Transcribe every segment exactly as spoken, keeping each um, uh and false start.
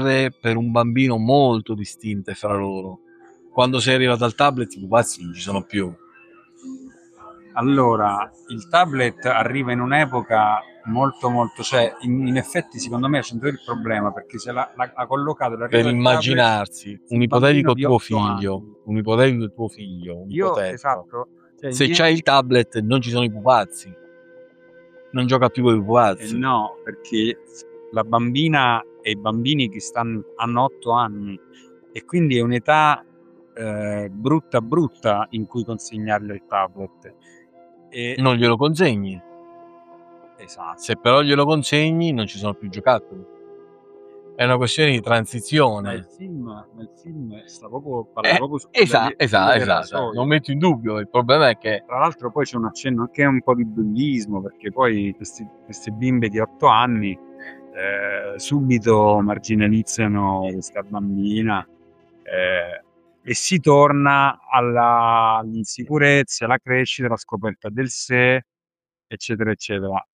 sfere per un bambino molto distinte fra loro. Quando sei arrivato al tablet i pupazzi non ci sono più. Allora, il tablet arriva in un'epoca molto molto, cioè in, in effetti secondo me è centro il problema, perché se l'ha, l'ha, l'ha collocato l'arrivo Per del immaginarsi tablet, un il bambino ipotetico di tuo otto figlio, anni. un ipotetico tuo figlio, un Io, ipotetico. esatto, cioè, Se viene- c'hai il tablet non ci sono i pupazzi, non gioca più con i eh, pupazzi. no, perché la bambina e i bambini che stanno, hanno otto anni e quindi è un'età eh, brutta brutta in cui consegnargli il tablet. E, Non glielo consegni. esatto. Se però glielo consegni non ci sono più giocattoli. È una questione di Ma il transizione. film, ma il film sta proprio, parla Eh, proprio su esatto, delle- esatto, delle esatto. rasoie. Non metto in dubbio. Il problema è che Tra l'altro poi c'è un accenno anche un po' di bullismo, perché poi questi- queste bimbe di otto anni eh, subito marginalizzano questa bambina eh, e si torna alla, all'insicurezza, alla crescita, alla scoperta del sé, eccetera, eccetera.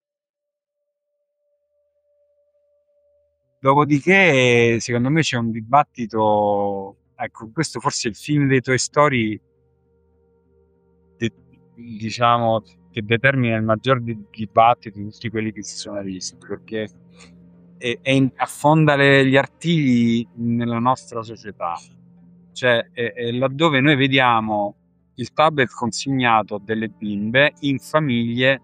Dopodiché, secondo me c'è un dibattito, ecco, questo forse è il film dei Toy Story, de- diciamo, che determina il maggior di- dibattito di tutti quelli che si sono visti, perché è- è in- affonda le- gli artigli nella nostra società. Cioè, è- è laddove noi vediamo il tablet consegnato a delle bimbe in famiglie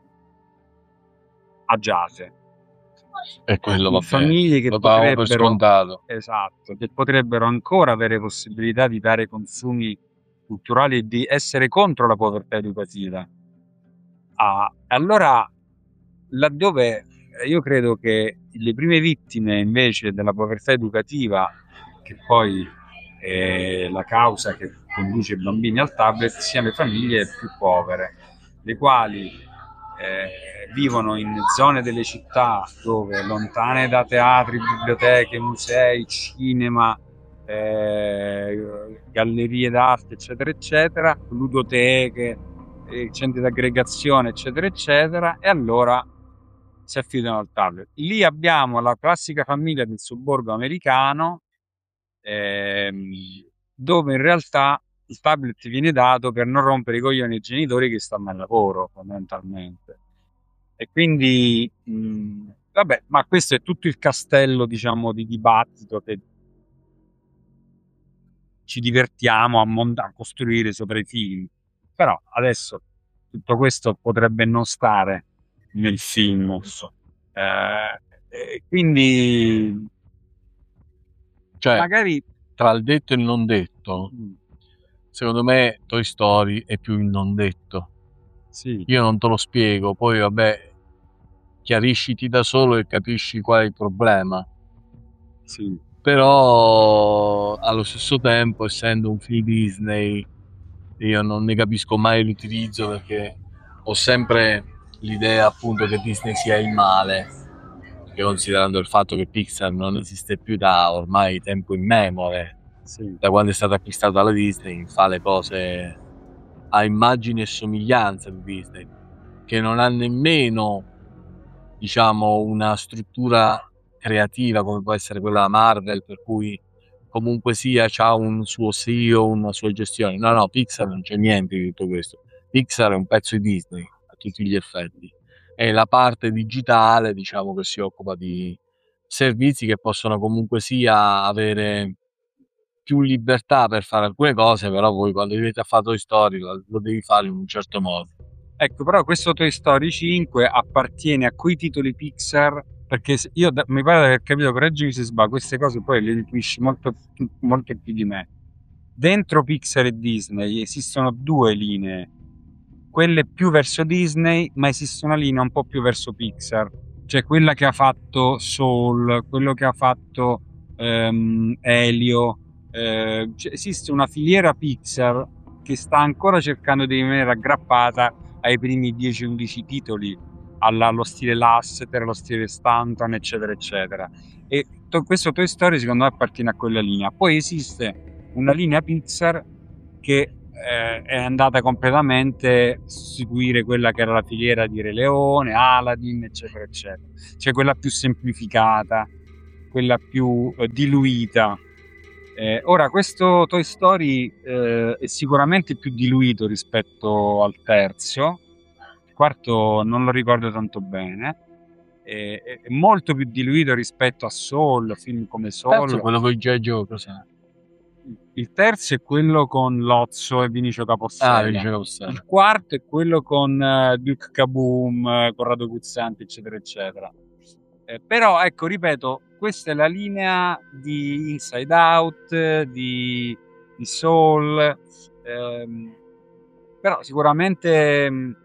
agiate. è quello, In vabbè, famiglie che lo davamo per potrebbero, scontato. esatto, che potrebbero ancora avere possibilità di dare consumi culturali e di essere contro la povertà educativa. Ah, allora, laddove eh, io credo che le prime vittime invece della povertà educativa, che poi è la causa che conduce i bambini al tablet, siano le famiglie più povere, le quali eh, vivono in zone delle città dove lontane da teatri, biblioteche, musei, cinema, eh, gallerie d'arte, eccetera, eccetera, ludoteche, eh, centri di aggregazione, eccetera, eccetera, e allora si affidano al tablet. Lì abbiamo la classica famiglia del sobborgo americano, ehm, dove in realtà il tablet viene dato per non rompere i coglioni ai genitori che stanno al lavoro, fondamentalmente. E quindi, mh, vabbè, ma questo è tutto il castello, diciamo, di dibattito che ci divertiamo a, mont- a costruire sopra i film. Però adesso tutto questo potrebbe non stare nel film. Eh, e quindi Cioè, magari tra il detto e il non detto, mm, secondo me Toy Story è più il non detto. sì, Io non te lo spiego, poi vabbè, chiarisciti da solo e capisci qual è il problema. sì, Però allo stesso tempo, essendo un film Disney, io non ne capisco mai l'utilizzo, perché ho sempre l'idea appunto che Disney sia il male, perché considerando il fatto che Pixar non esiste più da ormai tempo immemore, sì. da quando è stata acquistata dalla Disney, fa le cose a immagine e somiglianza di Disney, che non ha nemmeno, diciamo, una struttura creativa come può essere quella Marvel, per cui comunque sia c'ha un suo S E O, una sua gestione. No, no, Pixar non c'è niente di tutto questo. Pixar è un pezzo di Disney a tutti gli effetti. È la parte digitale, diciamo, che si occupa di servizi che possono comunque sia avere più libertà per fare alcune cose, però poi quando diventi a fare Toy Story lo, lo devi fare in un certo modo. Ecco, però questo Toy Story cinque appartiene a quei titoli Pixar, perché se- io da- mi pare di aver capito, correggimi se sbaglio, queste cose poi le intuisci molto, più- molto più di me. Dentro Pixar e Disney esistono due linee, quelle più verso Disney, ma esiste una linea un po' più verso Pixar, cioè quella che ha fatto Soul, quello che ha fatto ehm, Elio. Eh, cioè, esiste una filiera Pixar che sta ancora cercando di rimanere aggrappata ai primi dieci undici titoli, alla- allo stile Lasseter, allo stile Stanton, eccetera, eccetera. E to- questo Toy Story secondo me appartiene a quella linea. Poi esiste una linea Pixar che eh, è andata completamente a sostituire quella che era la filiera di Re Leone, Aladdin, eccetera, eccetera. Cioè quella più semplificata. quella più eh, diluita. Eh, ora, questo Toy Story eh, è sicuramente più diluito rispetto al terzo. Il quarto non lo ricordo tanto bene. È, è- è molto più diluito rispetto a Soul, film come Terzo è Soul. quello con i G I. Joe, cos'è? Il terzo è quello con Lozzo e Vinicio Ah, Capossela. Vinicio Capossela. Il quarto è quello con eh, Duke Kaboom, eh, Corrado Guzzanti, eccetera, eccetera. Eh, però, ecco, ripeto, questa è la linea di Inside Out, eh, di, di Soul, ehm, però sicuramente mh,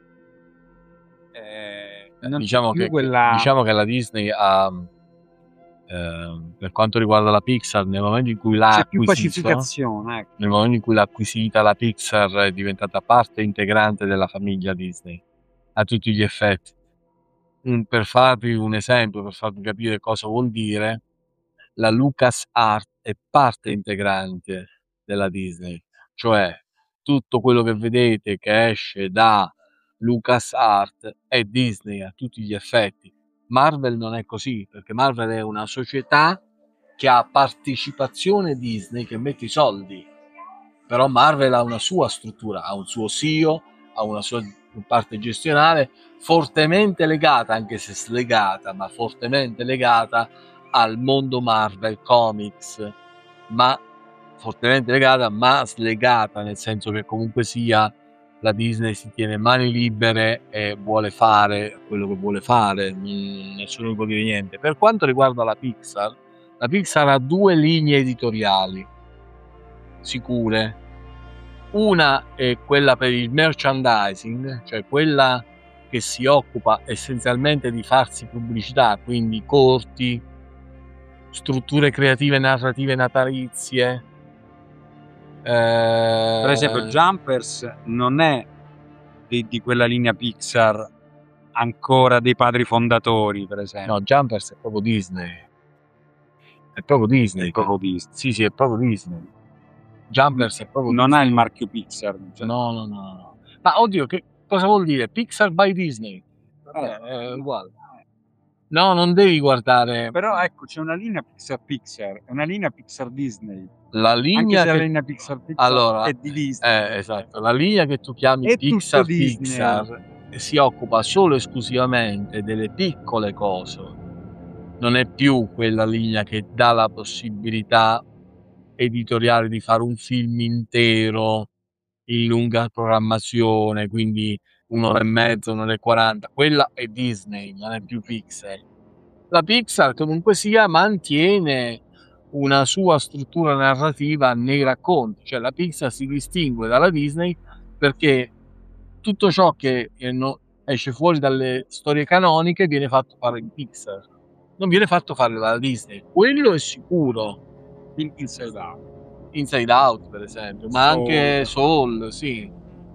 eh, Eh, non c'è Diciamo più che, che- quella... diciamo che la Disney ha, ehm, per quanto riguarda la Pixar, nel momento in cui l'ha C'è più acquisito, pacificazione, ecco. nel momento in cui l'ha acquisita, la Pixar è diventata parte integrante della famiglia Disney, a tutti gli effetti. Un- per farvi un esempio, per farvi capire cosa vuol dire, la LucasArts è parte integrante della Disney, cioè tutto quello che vedete che esce da LucasArts è Disney a tutti gli effetti. Marvel non è così, perché Marvel è una società che ha partecipazione Disney, che mette i soldi, però Marvel ha una sua struttura, ha un suo C E O, ha una sua parte gestionale fortemente legata, anche se slegata, ma fortemente legata al mondo Marvel Comics, ma fortemente legata, ma slegata, nel senso che comunque sia la Disney si tiene mani libere e vuole fare quello che vuole fare, mm, nessuno può dire niente. Per quanto riguarda la Pixar, la Pixar ha due linee editoriali sicure. Una è quella per il merchandising, cioè quella che si occupa essenzialmente di farsi pubblicità, quindi corti, strutture creative narrative natalizie. Per esempio, Eh, Jumpers non è di, di quella linea Pixar ancora dei padri fondatori, per esempio. no, Jumpers è proprio Disney. È proprio Disney. È proprio Disney. Sì, sì, è proprio Disney. Jumpers è proprio Non Disney. ha il marchio Pixar. Cioè. No, no, no, no. Ma oddio, che cosa vuol dire? Pixar by Disney? Vabbè, Eh, è uguale. No, non devi guardare Però ecco, c'è una linea Pixar Pixar, è una linea Pixar Disney. la Anche linea se la che... linea Pixar Pixar Allora, è di Disney. eh, esatto, la linea che tu chiami È tutto Pixar Disney. Pixar si occupa solo e esclusivamente delle piccole cose. Non è più quella linea che dà la possibilità editoriale di fare un film intero in lunga programmazione, quindi un'ora e mezza, un'ora e quaranta. Quella è Disney, non è più Pixar. La Pixar comunque sia mantiene una sua struttura narrativa nei racconti, cioè la Pixar si distingue dalla Disney perché tutto ciò che eh, no- esce fuori dalle storie canoniche viene fatto fare in Pixar, non viene fatto fare dalla Disney, quello è sicuro. In- Inside Out. Inside Out per esempio, ma Soul. anche Soul, sì.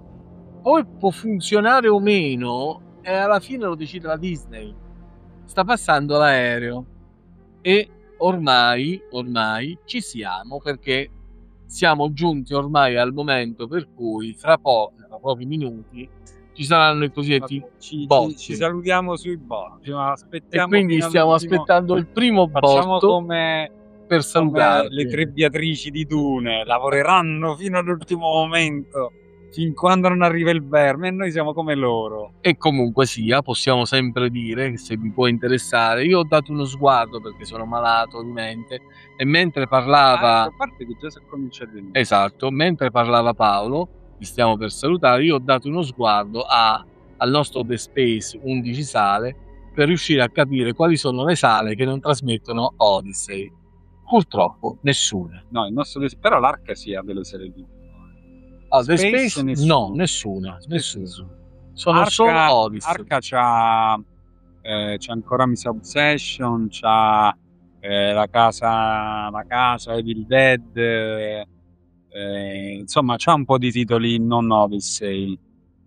Poi può funzionare o meno e alla fine lo decide la Disney. Sta passando l'aereo e ormai, ormai ci siamo, perché siamo giunti ormai al momento per cui fra, po- fra pochi minuti ci saranno i cosiddetti Ci, botti. ci, ci salutiamo sui botti, ma E aspettiamo quindi fino stiamo all'ultimo- aspettando il primo Facciamo botto come, per come salutarvi. le tre Beatrici di Dune, lavoreranno fino all'ultimo momento, fin quando non arriva il verme, e noi siamo come loro. E comunque sia, possiamo sempre dire che se vi può interessare, io ho dato uno sguardo perché sono malato di mente e mentre parlava, Ah, a parte che già si è cominciato a venire. esatto, mentre parlava Paolo, vi stiamo per salutare, io ho dato uno sguardo a, al nostro The Space undici sale per riuscire a capire quali sono le sale che non trasmettono Odyssey. Purtroppo nessuna. No, il nostro però l'Arca sì ha delle serie di Ah, The Space Space? nessuno. No, nessuna, nessuna. Sono Arca, solo Odyssey. Arca c'ha, eh, c'ha ancora Miss Obsession, c'ha eh, la casa, la casa, Evil Dead, eh, eh, insomma c'ha un po' di titoli non Odyssey.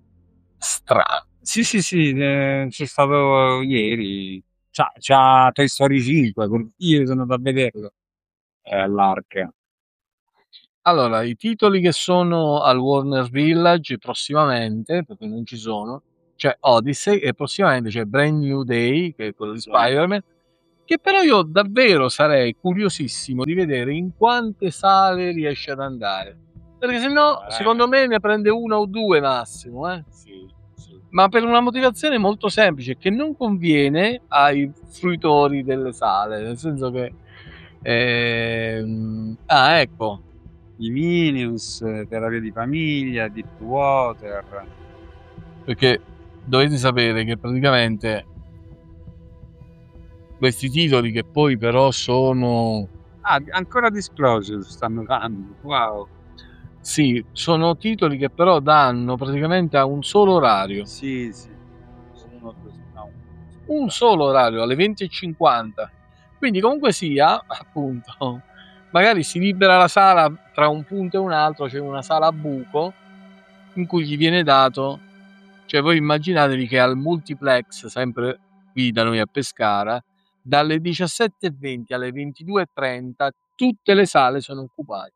Strano. Sì, sì, sì, eh, c'è stato ieri. C'ha, c'ha Toy Story cinque, io sono andato a vederlo. Eh, l'Arca. Allora, i titoli che sono al Warner Village prossimamente, perché non ci sono, c'è Odyssey e prossimamente c'è Brand New Day, che è quello di Sì. Spider-Man, che però io davvero sarei curiosissimo di vedere in quante sale riesce ad andare, perché se no Eh. secondo me ne prende una o due massimo, eh. Sì, sì. Ma per una motivazione molto semplice, che non conviene ai fruitori delle sale, nel senso che ehm, ah ecco, I Minius, Terapia di famiglia, Deep Water. perché dovete sapere che praticamente questi titoli, che poi però sono Ah, ancora Disclosure stanno dando. Wow. sì, sono titoli che però danno praticamente a un solo orario, Sì, sì. Uno, due, no. un solo orario alle venti e cinquanta. Quindi comunque sia, appunto, magari si libera la sala tra un punto e un altro, c'è una sala a buco in cui gli viene dato, cioè voi immaginatevi che al multiplex, sempre qui da noi a Pescara, dalle diciassette e venti alle ventidue e trenta tutte le sale sono occupate.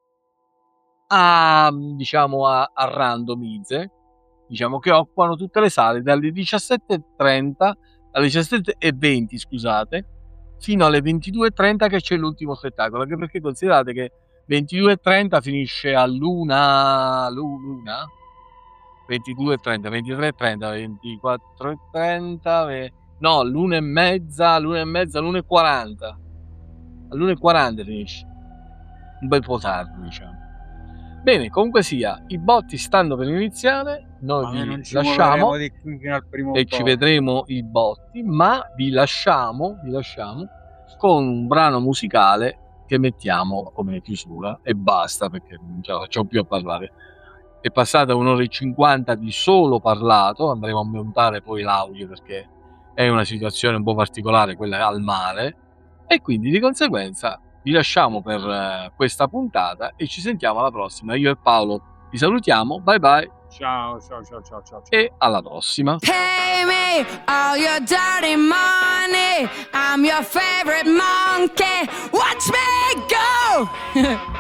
A diciamo a, a randomize, diciamo che occupano tutte le sale dalle diciassette e trenta alle diciassette e venti, scusate, fino alle ventidue e trenta che c'è l'ultimo spettacolo, anche perché considerate che ventidue e trenta finisce all'una, l'una, ventidue e trenta, ventitré e trenta, ventiquattro e trenta, ve- no, l'una e mezza, l'una e mezza, l'una e quaranta, all'una e quaranta finisce, un bel po' tardi, diciamo. Bene, comunque sia, i botti stanno per iniziare, noi Ma noi non vi ci lasciamo muoveremo di qui fino al primo e ci botto. vedremo i botti, ma vi lasciamo, vi lasciamo con un brano musicale che mettiamo come chiusura e basta, perché non ce la facciamo più a parlare. È passata un'ora e cinquanta di solo parlato, andremo a montare poi l'audio perché è una situazione un po' particolare quella al mare, e quindi di conseguenza vi lasciamo per eh, questa puntata e ci sentiamo alla prossima. Io e Paolo vi salutiamo, bye bye Ciao, ciao, ciao, ciao, ciao. ciao. e alla prossima. Pay me all your dirty money. I'm your favorite monkey. Watch me go.